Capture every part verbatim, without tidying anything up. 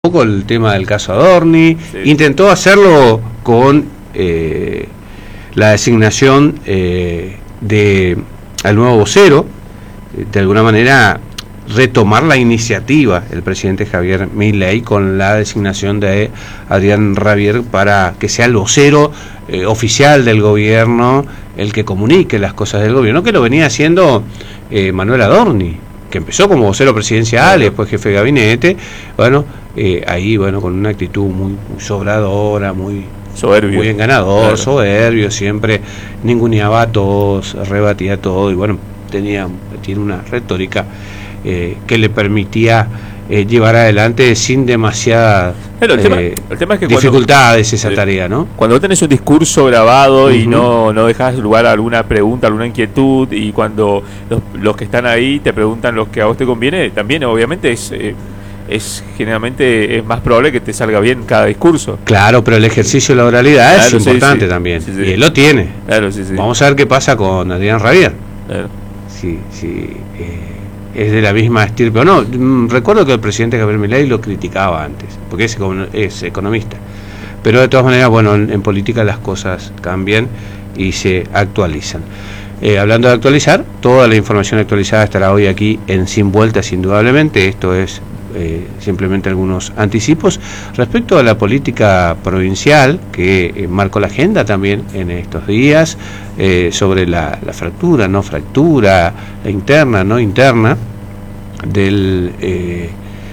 poco el tema del caso Adorni, sí. Intentó hacerlo con eh, la designación eh, de al nuevo vocero, de alguna manera retomar la iniciativa el presidente Javier Milei con la designación de Adrián Rabier para que sea el vocero eh, oficial del gobierno, el que comunique las cosas del gobierno, que lo venía haciendo eh, Manuel Adorni, que empezó como vocero presidencial y después jefe de gabinete, bueno, eh, ahí bueno, con una actitud muy, muy sobradora, muy soberbio, muy enganador, claro. soberbio, siempre ninguneaba a todos, rebatía todo, y bueno, tenía, tiene una retórica eh, que le permitía eh, llevar adelante sin demasiadas Pero el, eh, tema, el tema es que dificultades cuando, esa tarea, ¿no? Cuando vos tenés un discurso grabado uh-huh. y no, no dejas lugar a alguna pregunta, alguna inquietud, y cuando los, los que están ahí te preguntan lo que a vos te conviene, también obviamente es... Eh, es generalmente es más probable que te salga bien cada discurso. Claro, pero el ejercicio de la oralidad claro, es sí, importante sí. también, sí, sí. y él lo tiene. Claro, sí, sí. Vamos a ver qué pasa con Adrián Rabier. Claro. Si, si eh, es de la misma estirpe o no. Recuerdo que el presidente Javier Milei lo criticaba antes, porque es, es economista. Pero de todas maneras, bueno, en, en política las cosas cambian y se actualizan. Eh, hablando de actualizar, toda la información actualizada estará hoy aquí en Sin Vueltas, indudablemente. Esto es eh, simplemente algunos anticipos respecto a la política provincial que eh, marcó la agenda también en estos días, eh, sobre la, la fractura, no fractura, la interna, no interna, del, eh,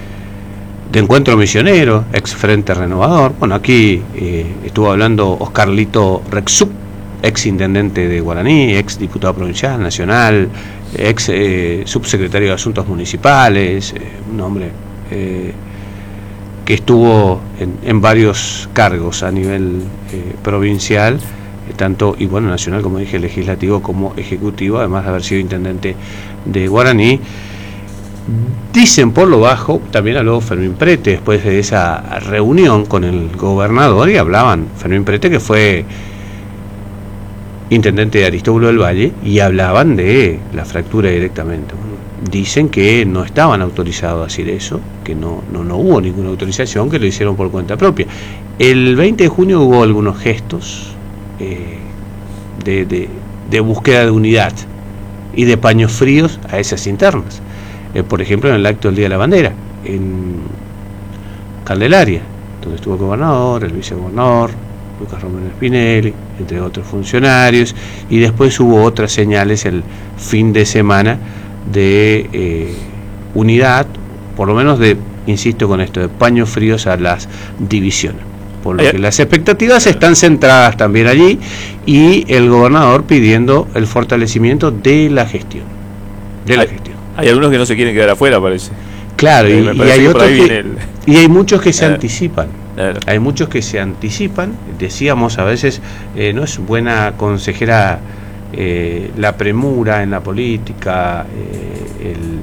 de Encuentro Misionero, ex Frente Renovador. Bueno, aquí eh, estuvo hablando Oscarlito Rexup, ex intendente de Guaraní, ex diputado provincial, nacional, ex eh, subsecretario de Asuntos Municipales, eh, un hombre eh, que estuvo en, en varios cargos a nivel eh, provincial, eh, tanto, y bueno, nacional, como dije, legislativo como ejecutivo, además de haber sido intendente de Guaraní. Dicen por lo bajo, también habló Fermín Prete después de esa reunión con el gobernador, y hablaban, Fermín Prete, que fue intendente de Aristóbulo del Valle, y hablaban de la fractura directamente. Bueno, dicen que no estaban autorizados a decir eso, que no, no, no hubo ninguna autorización, que lo hicieron por cuenta propia. El veinte de junio hubo algunos gestos eh, de, de, de búsqueda de unidad y de paños fríos a esas internas. Eh, por ejemplo, en el acto del Día de la Bandera, en Candelaria, donde estuvo el gobernador, el vicegobernador, Lucas Romero Spinelli, entre otros funcionarios, y después hubo otras señales el fin de semana de eh, unidad, por lo menos de, insisto con esto, de paños fríos a las divisiones. Por lo que las expectativas están centradas también allí, y el gobernador pidiendo el fortalecimiento de la gestión. De la hay, gestión. Hay algunos que no se quieren quedar afuera, parece. Claro, y, y, y hay otros que, el... y hay muchos que se eh. anticipan. Claro. Hay muchos que se anticipan, decíamos a veces, eh, no es buena consejera eh, la premura en la política, eh, el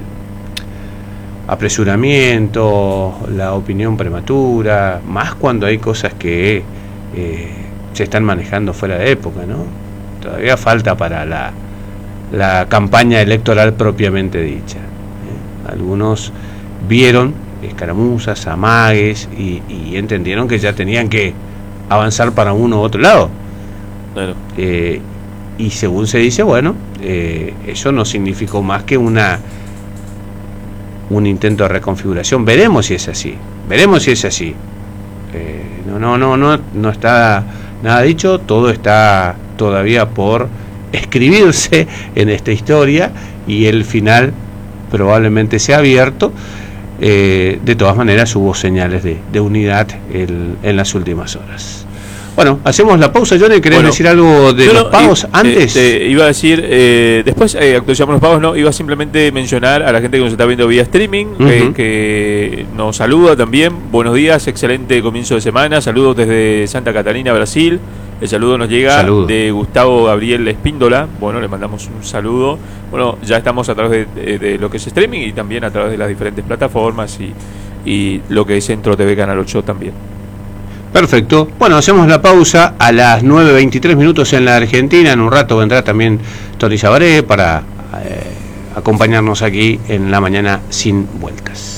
apresuramiento, la opinión prematura, más cuando hay cosas que eh, se están manejando fuera de época, ¿no? Todavía falta para la, la campaña electoral propiamente dicha. ¿eh? Algunos vieron escaramuzas, amagues, y, y entendieron que ya tenían que avanzar para uno u otro lado. Claro. Eh, y según se dice, bueno, eh, eso no significó más que una un intento de reconfiguración. Veremos si es así, veremos si es así. Eh, no, no, no, no, no está nada dicho, todo está todavía por escribirse en esta historia, y el final probablemente sea abierto. Eh, de todas maneras hubo señales de, de unidad el, en las últimas horas. Bueno, hacemos la pausa. Johnny, ¿querés bueno, decir algo de los pagos i, antes? Eh, iba a decir, eh, después eh, actualizamos los pagos, no, iba simplemente mencionar a la gente que nos está viendo vía streaming, uh-huh. eh, que nos saluda también. Buenos días, excelente comienzo de semana, saludos desde Santa Catarina, Brasil. El saludo nos llega saludo. de Gustavo Gabriel Espíndola. Bueno, le mandamos un saludo. Bueno, ya estamos a través de, de, de lo que es streaming, y también a través de las diferentes plataformas, y, y lo que es Centro T V Canal ocho también. Perfecto. Bueno, hacemos la pausa a las nueve veintitrés minutos en la Argentina. En un rato vendrá también Tony Sabaré para eh, acompañarnos aquí en la mañana Sin Vueltas.